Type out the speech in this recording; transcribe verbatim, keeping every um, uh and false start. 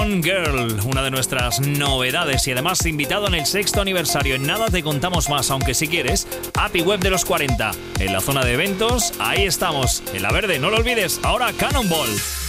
Gone Girl, una de nuestras novedades y además invitado en el sexto aniversario. En nada te contamos más, aunque si quieres, A P I Web de los cuarenta. En la zona de eventos, ahí estamos, en la verde, no lo olvides. Ahora Cannonball.